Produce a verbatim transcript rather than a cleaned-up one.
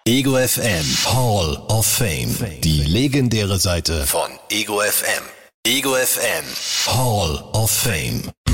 Ego F M Hall of Fame. Die legendäre Seite von Ego F M. Ego F M Hall of Fame.